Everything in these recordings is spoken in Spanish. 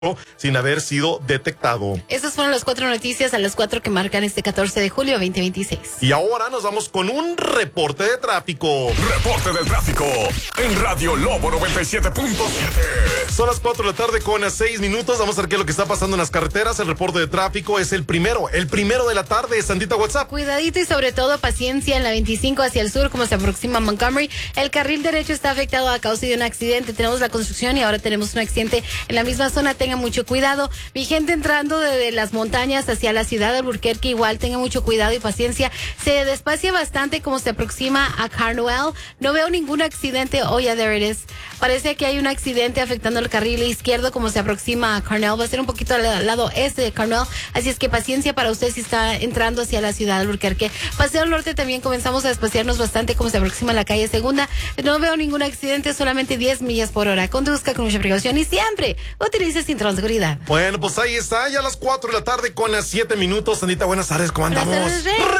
sin haber sido detectado. Esas fueron las 4 noticias a las 4 que marcan este 14 de julio 2026. Y ahora nos vamos con un reporte de tráfico. Reporte del tráfico en Radio Lobo 97.7. Son las 4 de la tarde con 6 minutos. Vamos a ver qué es lo que está pasando en las carreteras. El reporte de tráfico es el primero de la tarde. Sandita, WhatsApp. Cuidadito y sobre todo paciencia en la 25 hacia el sur, como se aproxima Montgomery. El carril derecho está afectado a causa de un accidente. Tenemos la construcción y ahora tenemos un accidente en la misma zona. Tengan mucho cuidado. Mi gente entrando desde las montañas hacia la ciudad de Albuquerque, igual tengan mucho cuidado y paciencia. Se despacia bastante como se aproxima a Carnoel. No veo ningún accidente. Oh, yeah, there it is. Parece que hay un accidente afectando el carril izquierdo como se aproxima a Carnoel. Va a ser un poquito al lado este de Carnoel. Así es que paciencia para usted si está entrando hacia la ciudad de Albuquerque. Paseo al norte también comenzamos a despaciarnos bastante como se aproxima la calle Segunda. No veo ningún accidente, solamente 10 millas por hora. Conduzca con mucha precaución y siempre utilice cinturón de seguridad. Bueno, pues ahí está, ya a las 4 de la tarde con 7 minutos. Sandita, buenas tardes, ¿cómo andamos?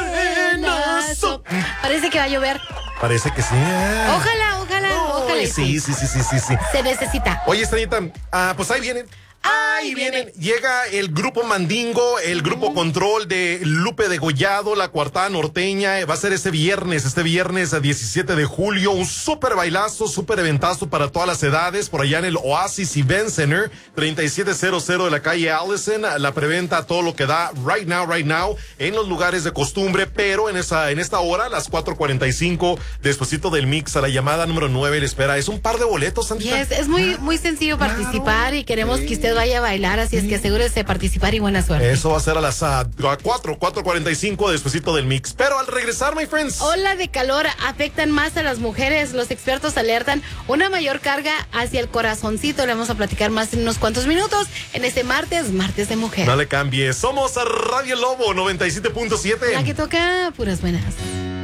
Renazo. Parece que va a llover. Parece que sí. Ojalá. Sí. Se necesita. Oye, Sandita, pues ahí vienen. Ahí vienen. Llega el grupo Mandingo, el grupo Control de Lupe Degollado, la Coartada Norteña. Va a ser este viernes 17 de julio. Un súper bailazo, súper eventazo para todas las edades. Por allá en el Oasis Event Center, 3700 de la calle Allison. La preventa a todo lo que da right now, en los lugares de costumbre. Pero en esta hora, las 4:45, despuesito del mix, a la llamada número 9, le espera. Es un par de boletos, Sandita. Es muy sencillo participar y queremos que usted vaya a bailar, así es que asegúrese de participar y buena suerte. Eso va a ser a las 4:45 despuesito del mix. Pero al regresar, my friends. Ola de calor afectan más a las mujeres. Los expertos alertan una mayor carga hacia el corazoncito. Le vamos a platicar más en unos cuantos minutos en este martes de mujer. No le cambies. Somos a Radio Lobo 97.7. La que toca puras buenas.